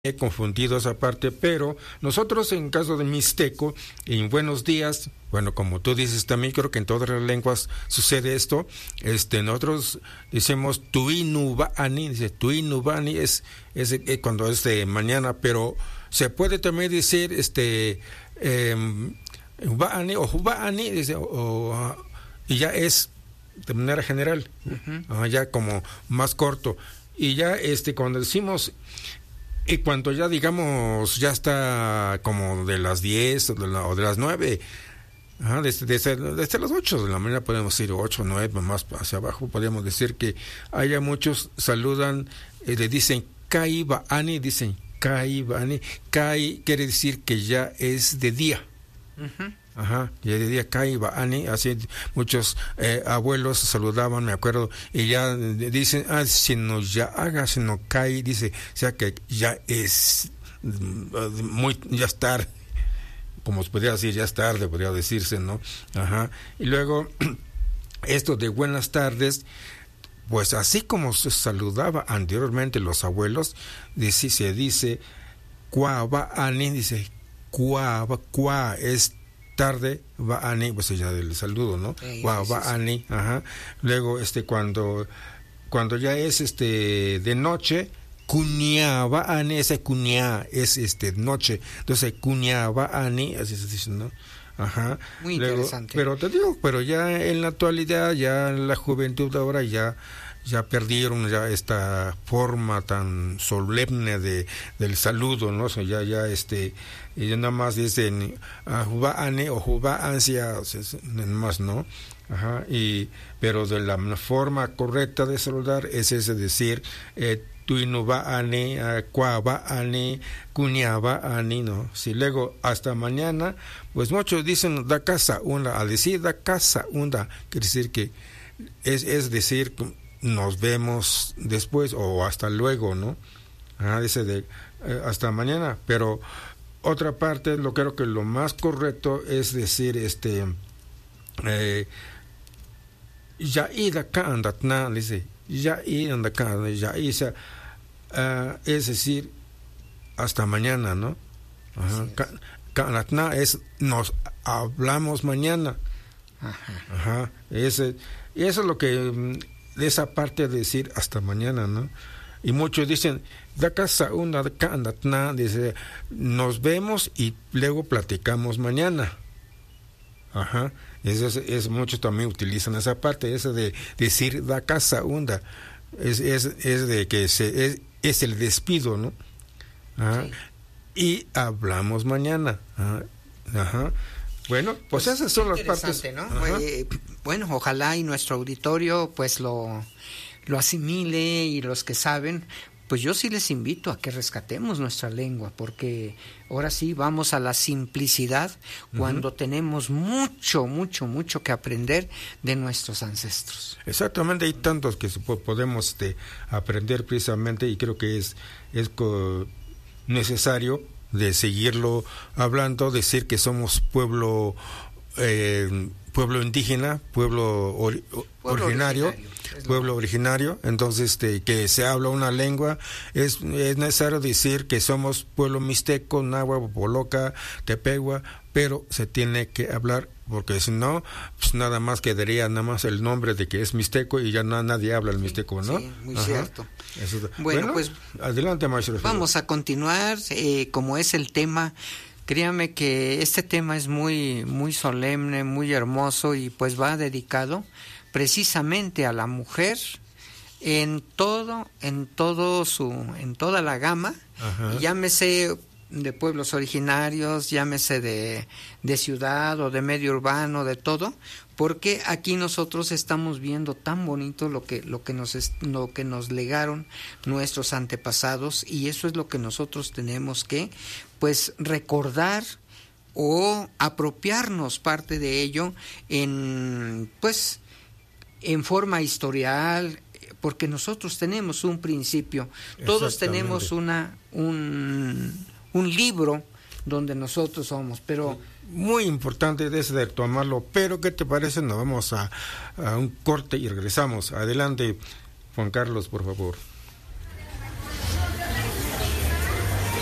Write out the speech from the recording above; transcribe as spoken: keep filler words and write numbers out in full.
he confundido esa parte, pero nosotros en caso de mixteco, en buenos días, bueno, como tú dices también, creo que en todas las lenguas sucede esto, este, nosotros decimos tuinubani, dice tuinubani es, es, es cuando es de mañana, pero se puede también decir este eh, bani o jubani, dice, o, o, y ya es de manera general, uh-huh. ya como más corto, y ya este cuando decimos y cuando ya digamos ya está como de las diez o de, la, o de las nueve, ajá, desde, desde, desde las ocho de la mañana podemos decir ocho, nueve, más hacia abajo podemos decir que haya muchos saludan, eh, le dicen kai ba'ani, dicen kai ba'ani, kai quiere decir que ya es de día. Uh-huh. Ajá, ya de día kai ba'ani, así muchos eh, abuelos saludaban, me acuerdo, y ya dicen, ah, si no ya haga, si no kai, dice, o sea que ya es muy, ya es tarde, como se podría decir, ya es tarde, podría decirse, ¿no? Ajá, y luego, esto de buenas tardes, pues así como se saludaba anteriormente los abuelos, dice, se dice, kwa ba'ani, dice, kwa, kwa, es tarde, ba'ani, pues ya del saludo, ¿no? Sí, wa, sí, ba'ani, sí. Ajá. Luego, este, cuando, cuando ya es este de noche, kunya ba'ani, ese kunya es este noche, entonces kunya ba'ani, así se dice, ¿no? Ajá. Muy Luego, interesante. pero te digo, pero ya en la actualidad, ya en la juventud ahora ya ya perdieron ya esta forma tan solemne de del saludo, ¿no? O sea, ya ya este y nada más dicen juba'ane o juba'ansia, más, ¿no? Ajá, y pero de la forma correcta de saludar es ese decir eh, tuinuba'ane, cuaba'ane, cuñaba'ane, ¿no? Si luego hasta mañana, pues muchos dicen da casa una, al decir da casa una, quiere decir que es es decir nos vemos después o hasta luego, ¿no? Ah, dice de eh, hasta mañana, pero otra parte, lo creo que lo más correcto es decir, este, eh, ya ida kandatna, dice, ya ida kandatna, ya isa, uh, es decir, hasta mañana, ¿no? Ajá. Kandatna es nos hablamos mañana. Ajá. Ajá. Ese, y eso es lo que de esa parte de decir hasta mañana, ¿no? Y muchos dicen, da casa una, dice, nos vemos y luego platicamos mañana. Ajá. Eso es, es, muchos también utilizan esa parte, esa de decir da casa una, es, es, es de que se, es, es el despido, ¿no? Ajá. Sí. Y hablamos mañana. Ajá. Ajá. Bueno, pues, pues esas son las partes, ¿no? Eh, bueno, ojalá y nuestro auditorio pues lo, lo asimile, y los que saben, pues yo sí les invito a que rescatemos nuestra lengua, porque ahora sí vamos a la simplicidad cuando uh-huh. tenemos mucho, mucho, mucho que aprender de nuestros ancestros. Exactamente, hay tantos que podemos este, aprender precisamente, y creo que es, es co- necesario de seguirlo hablando, decir que somos pueblo eh, pueblo indígena, pueblo, ori- pueblo originario, originario pueblo originario, entonces este, que se habla una lengua, es, es necesario decir que somos pueblo mixteco, náhuatl, poloca, tepehua, pero se tiene que hablar, porque si no, pues nada más quedaría nada más el nombre de que es mixteco y ya no, nadie habla el sí, mixteco, ¿no? Sí, muy Ajá. cierto. Eso, bueno, bueno, pues adelante, maestro. Vamos a continuar, eh, como es el tema. Créame que este tema es muy, muy solemne, muy hermoso, y pues va dedicado precisamente a la mujer en todo, en todo su, en toda la gama. Ajá. Llámese de pueblos originarios, llámese de, de ciudad o de medio urbano, de todo, porque aquí nosotros estamos viendo tan bonito lo que lo que nos es, lo que nos legaron nuestros antepasados, y eso es lo que nosotros tenemos que pues recordar o apropiarnos parte de ello en pues en forma historial, porque nosotros tenemos un principio, todos tenemos una un un libro donde nosotros somos, pero muy importante es de tomarlo. Pero ¿qué te parece? Nos vamos a, a un corte y regresamos. Adelante, Juan Carlos, por favor.